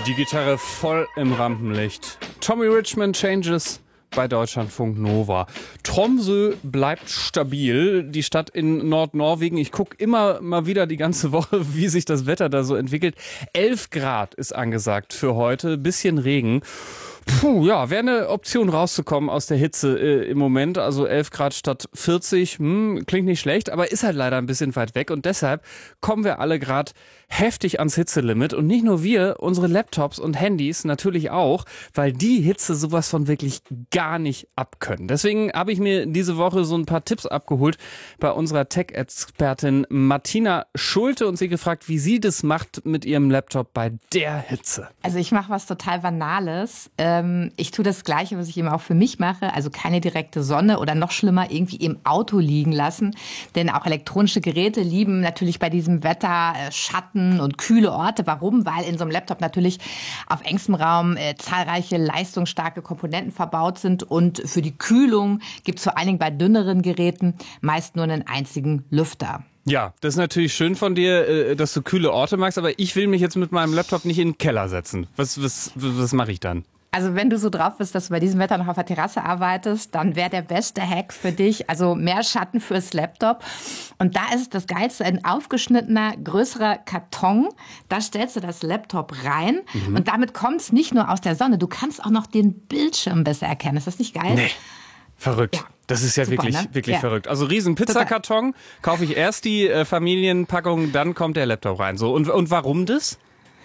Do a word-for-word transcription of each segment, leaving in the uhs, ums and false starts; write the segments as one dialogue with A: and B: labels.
A: Die Gitarre voll im Rampenlicht. Tommy Richman Changes bei Deutschlandfunk Nova. Tromsø bleibt stabil, die Stadt in Nordnorwegen. Ich gucke immer mal wieder die ganze Woche, wie sich das Wetter da so entwickelt. elf Grad ist angesagt für heute, bisschen Regen. Puh, ja, wäre eine Option rauszukommen aus der Hitze äh, im Moment. Also elf Grad statt vierzig, hm, klingt nicht schlecht, aber ist halt leider ein bisschen weit weg. Und deshalb kommen wir alle gerade heftig ans Hitzelimit. Und nicht nur wir, unsere Laptops und Handys natürlich auch, weil die Hitze sowas von wirklich gar nicht abkönnen. Deswegen habe ich mir diese Woche so ein paar Tipps abgeholt bei unserer Tech-Expertin Martina Schulte und sie gefragt, wie sie das macht mit ihrem Laptop bei der Hitze.
B: Also ich mache was total Banales. Ich tue das Gleiche, was ich eben auch für mich mache. Also keine direkte Sonne oder noch schlimmer irgendwie im Auto liegen lassen. Denn auch elektronische Geräte lieben natürlich bei diesem Wetter Schatten und kühle Orte. Warum? Weil in so einem Laptop natürlich auf engstem Raum äh, zahlreiche leistungsstarke Komponenten verbaut sind. Und für die Kühlung gibt es vor allen Dingen bei dünneren Geräten meist nur einen einzigen Lüfter.
A: Ja, das ist natürlich schön von dir, dass du kühle Orte magst. Aber ich will mich jetzt mit meinem Laptop nicht in den Keller setzen. Was, was, was mache ich dann?
B: Also wenn du so drauf bist, dass du bei diesem Wetter noch auf der Terrasse arbeitest, dann wäre der beste Hack für dich, also mehr Schatten fürs Laptop. Und da ist das Geilste, ein aufgeschnittener, größerer Karton. Da stellst du das Laptop rein mhm. und damit kommt es nicht nur aus der Sonne, du kannst auch noch den Bildschirm besser erkennen. Ist das nicht geil?
A: Nee, verrückt. Ja. Das ist ja Super, wirklich, ne? wirklich ja. verrückt. Also riesen Pizzakarton, kaufe ich erst die äh, Familienpackung, dann kommt der Laptop rein. So und, und warum das?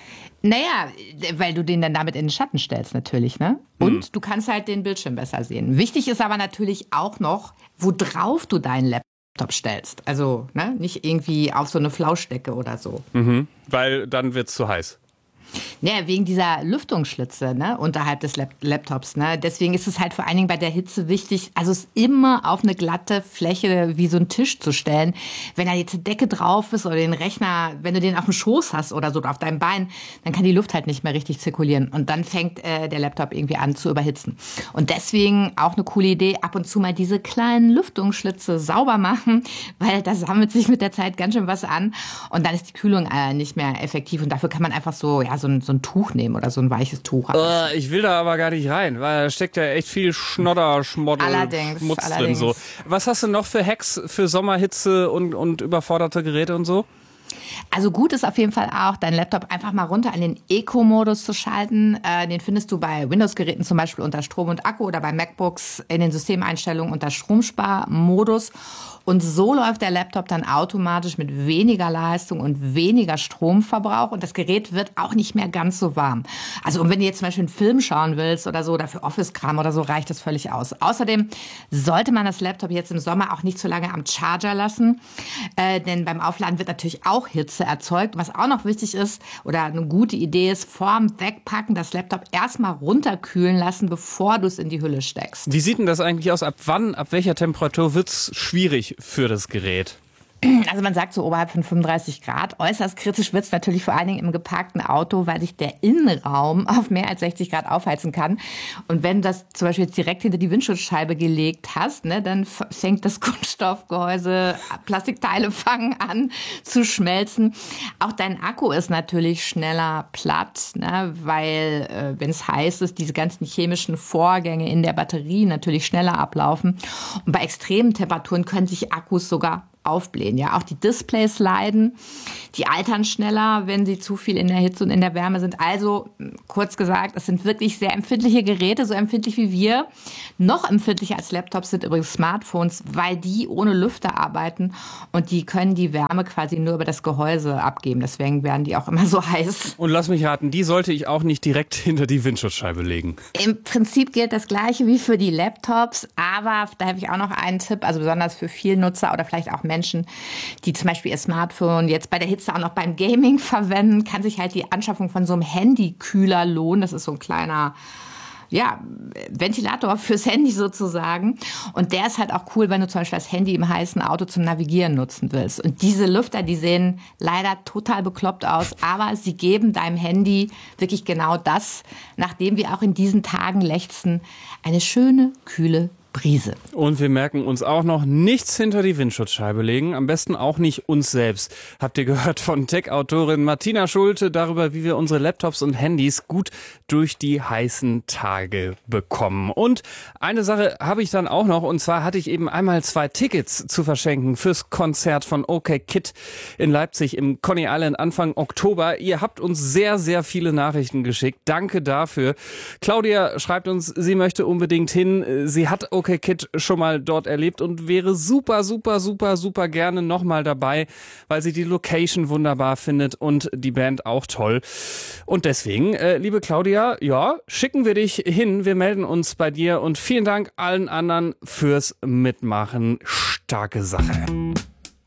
B: Naja, weil du den dann damit in den Schatten stellst natürlich, ne? Und hm. du kannst halt den Bildschirm besser sehen. Wichtig ist aber natürlich auch noch, worauf du deinen Laptop stellst. Also ne, nicht irgendwie auf so eine Flauschdecke oder so.
A: Mhm. Weil dann wird's zu heiß.
B: Ja, wegen dieser Lüftungsschlitze ne, unterhalb des Lap- Laptops. Ne. Deswegen ist es halt vor allen Dingen bei der Hitze wichtig, also es immer auf eine glatte Fläche wie so ein Tisch zu stellen. Wenn da jetzt eine Decke drauf ist oder den Rechner, wenn du den auf dem Schoß hast oder so oder auf deinem Bein, dann kann die Luft halt nicht mehr richtig zirkulieren. Und dann fängt äh, der Laptop irgendwie an zu überhitzen. Und deswegen auch eine coole Idee, ab und zu mal diese kleinen Lüftungsschlitze sauber machen, weil da sammelt sich mit der Zeit ganz schön was an. Und dann ist die Kühlung äh, nicht mehr effektiv. Und dafür kann man einfach so, ja, so ein, so ein Tuch nehmen oder so ein weiches Tuch.
A: Uh, ich will da aber gar nicht rein, weil da steckt ja echt viel Schnodder, Schmoddel,
B: allerdings,
A: Schmutz
B: allerdings.
A: drin. So. Was hast du noch für Hacks für Sommerhitze und, und überforderte Geräte und so?
B: Also gut ist auf jeden Fall auch, deinen Laptop einfach mal runter an den Eco-Modus zu schalten. Äh, den findest du bei Windows-Geräten zum Beispiel unter Strom und Akku oder bei MacBooks in den Systemeinstellungen unter Stromsparmodus. Und so läuft der Laptop dann automatisch mit weniger Leistung und weniger Stromverbrauch. Und das Gerät wird auch nicht mehr ganz so warm. Also und wenn du jetzt zum Beispiel einen Film schauen willst oder so, oder für Office-Kram oder so, reicht das völlig aus. Außerdem sollte man das Laptop jetzt im Sommer auch nicht zu lange am Charger lassen. Äh, denn beim Aufladen wird natürlich auch Hitze erzeugt. Was auch noch wichtig ist oder eine gute Idee ist, vorm Wegpacken das Laptop erstmal runterkühlen lassen, bevor du es in die Hülle steckst.
A: Wie sieht denn das eigentlich aus? Ab wann, ab welcher Temperatur wird's schwierig für das Gerät?
B: Also man sagt so oberhalb von fünfunddreißig Grad. Äußerst kritisch wird es natürlich vor allen Dingen im geparkten Auto, weil sich der Innenraum auf mehr als sechzig Grad aufheizen kann. Und wenn du das zum Beispiel jetzt direkt hinter die Windschutzscheibe gelegt hast, ne, dann fängt das Kunststoffgehäuse, Plastikteile fangen an zu schmelzen. Auch dein Akku ist natürlich schneller platt, ne, weil äh, wenn es heiß ist, diese ganzen chemischen Vorgänge in der Batterie natürlich schneller ablaufen. Und bei extremen Temperaturen können sich Akkus sogar aufblähen. Ja, auch die Displays leiden, die altern schneller, wenn sie zu viel in der Hitze und in der Wärme sind. Also, kurz gesagt, es sind wirklich sehr empfindliche Geräte, so empfindlich wie wir. Noch empfindlicher als Laptops sind übrigens Smartphones, weil die ohne Lüfter arbeiten und die können die Wärme quasi nur über das Gehäuse abgeben. Deswegen werden die auch immer so heiß.
A: Und lass mich raten, die sollte ich auch nicht direkt hinter die Windschutzscheibe legen.
B: Im Prinzip gilt das Gleiche wie für die Laptops, aber da habe ich auch noch einen Tipp, also besonders für Vielnutzer oder vielleicht auch Menschen, die zum Beispiel ihr Smartphone jetzt bei der Hitze auch noch beim Gaming verwenden, kann sich halt die Anschaffung von so einem Handykühler lohnen. Das ist so ein kleiner ja, Ventilator fürs Handy sozusagen. Und der ist halt auch cool, wenn du zum Beispiel das Handy im heißen Auto zum Navigieren nutzen willst. Und diese Lüfter, die sehen leider total bekloppt aus, aber sie geben deinem Handy wirklich genau das, nachdem wir auch in diesen Tagen lechzen, eine schöne, kühle Brise.
A: Und wir merken uns auch noch, nichts hinter die Windschutzscheibe legen, am besten auch nicht uns selbst. Habt ihr gehört von Tech-Autorin Martina Schulte darüber, wie wir unsere Laptops und Handys gut durch die heißen Tage bekommen. Und eine Sache habe ich dann auch noch, und zwar hatte ich eben einmal zwei Tickets zu verschenken fürs Konzert von OKKid in Leipzig im Coney Island Anfang Oktober. Ihr habt uns sehr, sehr viele Nachrichten geschickt. Danke dafür. Claudia schreibt uns, sie möchte unbedingt hin. Sie hat OKKid schon mal dort erlebt und wäre super, super, super, super gerne nochmal dabei, weil sie die Location wunderbar findet und die Band auch toll. Und deswegen, äh, liebe Claudia, ja, schicken wir dich hin. Wir melden uns bei dir und vielen Dank allen anderen fürs Mitmachen. Starke Sache.